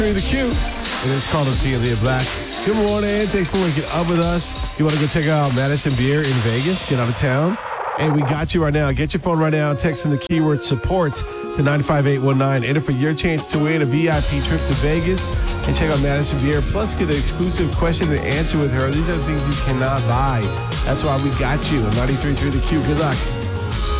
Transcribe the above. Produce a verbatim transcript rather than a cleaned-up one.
Through the Q. And it's called Ophelia Black. Good morning. Thanks for waking up with us. You want to go check out Madison Beer in Vegas? Get out of town. And we got you right now. Get your phone right now. Text in the keyword support to nine five eight one nine. Enter for your chance to win a V I P trip to Vegas. And check out Madison Beer. Plus, get an exclusive question and answer with her. These are the things you cannot buy. That's why we got you. ninety-three point three The Q. Good luck.